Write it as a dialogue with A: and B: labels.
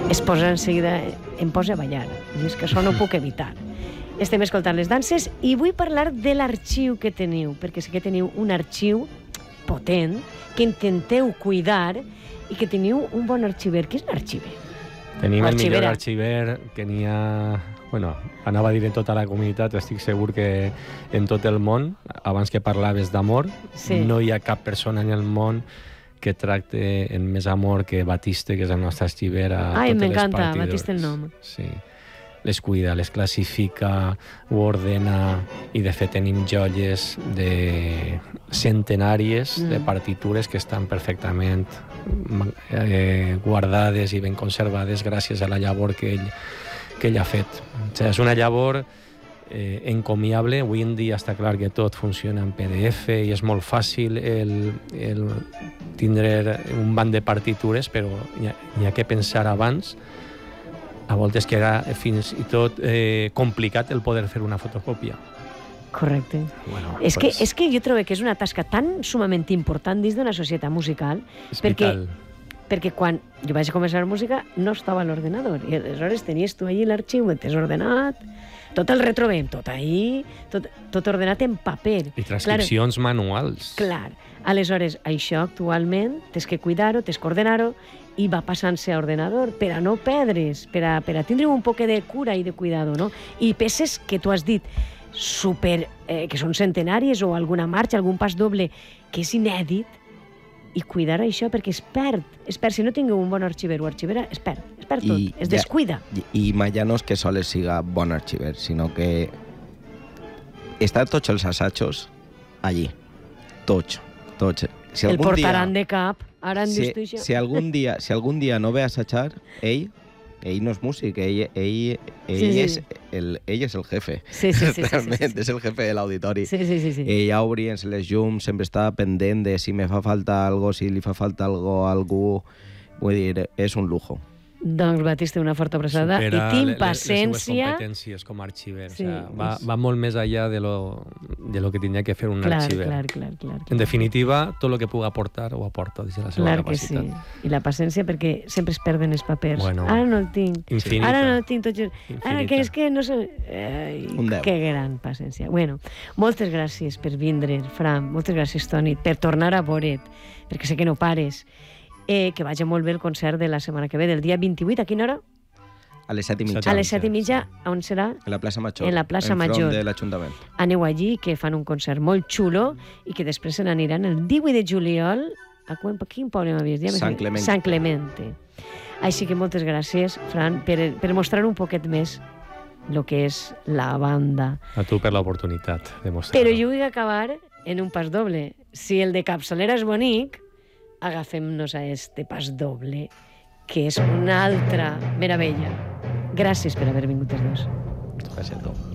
A: es posa en seguida, em posa a ballar. I és que això no ho puc evitar. Estem escoltant les danses i vull parlar de l'arxiu que teniu, perquè sé que teniu un arxiu potent, que intenteu cuidar i que teniu un bon arxiver. Què és un arxiver?
B: Tenim el millor arxiver que n'hi ha... Bueno, anava a dir en tota la comunitat, estic segur que en tot el món, abans que parlaves d'amor, no hi ha cap persona en el món que tracte en més amor que Batiste, que és el nostre arxiver a totes les partidures.
A: M'encanta, Batiste el nom.
B: Sí. Les cuida, les classifica, ho ordena, i de fet tenim joies de centenàries de partitures que estan perfectament guardades i ben conservades gràcies a la llavor que ell ha fet. O sigui, és una llavor encomiable. Avui en dia està clar que tot funciona en PDF i és molt fàcil el tindre un banc de partitures, però hi ha que pensar abans. A voltes que era fins i tot complicat el poder fer una fotocòpia.
A: Correcte. Bueno, és que jo trobo que és una tasca tan sumament important dins d'una societat musical, perquè quan jo vaig començar la música no estava a l'ordenador, i aleshores tenies tu allí l'arxiu, t'has ordenat, tot el retrobem, tot ahí, tot ordenat en paper.
B: I transcripcions manuals.
A: Clar. Aleshores, això actualment tens que cuidar-ho, tens que ordenar-ho, i va passant-se a ordenador per a no perdre's, per a tindre un poc de cura i de cuidado, no? I peces que tu has dit que són centenàries o alguna marxa, algun pas doble que és inèdit, i cuidar això perquè es perd. Si no tingueu un bon arxiver o arxivera, es perd tot, es descuida.
C: I mai ja no és que sols siga bon arxiver, sinó que estan tots els assajos allí. Tots.
A: El portaran de cap. Ara han vist això.
C: Si algun dia no ve a assajar, ell no és músic, ell és el jefe. Realment, és el jefe de l'auditori. Ell obri les llums, sempre està pendent de si me fa falta algo, si li fa falta algo a algú. Vull dir, és un lujo.
A: Doncs, Batiste, una forta abraçada. I tinc paciència...
B: Les seves competències com a arxiver. Va molt més allà de lo que tindria que fer un arxiver.
A: Clar.
B: En definitiva, tot el que pugui aportar ho aporta des de la seva capacitat.
A: Clar que sí. I la paciència, perquè sempre es perden els papers. Ara no el tinc.
B: Infinita.
A: Ara no el tinc tot just. Ara que és que no sé... Que gran paciència. Bueno, moltes gràcies per vindre, Fran. Moltes gràcies, Toni, per tornar a veure't, perquè sé que no pares. Que vagi molt bé el concert de la setmana que ve, del dia 28. A quina hora?
C: A les 7:30.
A: A les 7:30, on serà?
C: En la plaça Major.
A: En la plaça Major.
C: Enfront de l'Ajuntament.
A: Aneu allí, que fan un concert molt xulo i que després se n'aniran el 18 de juliol a quin poble m'havies dit? Sant Clemente. Així que moltes gràcies, Fran, per mostrar un poquet més el que és la banda.
B: A tu per l'oportunitat de mostrar.
A: Però jo vull acabar en un pas doble. Si el de capçalera és bonic, agafem-nos a este pas doble, que és una altra meravella. Gràcies per haver vingut els dos.
C: Gràcies a tu.